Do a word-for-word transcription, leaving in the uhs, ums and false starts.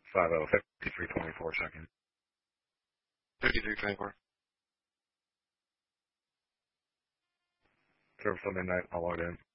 five oh, fifty-three twenty-four second. fifty-three twenty-four. Service till midnight. I'll log in.